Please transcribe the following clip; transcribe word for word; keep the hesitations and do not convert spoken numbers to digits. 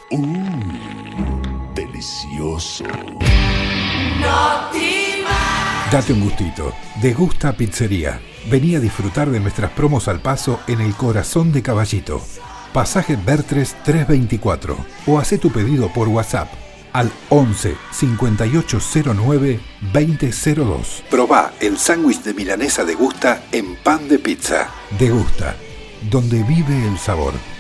Uh, delicioso. Date un gustito. Degusta Pizzería. Vení a disfrutar de nuestras promos al paso en el corazón de Caballito. Pasaje Bertres trescientos veinticuatro. O hacé tu pedido por WhatsApp al once cincuenta y ocho cero nueve veinte cero dos. Probá el sándwich de milanesa Degusta en pan de pizza. Degusta, donde vive el sabor.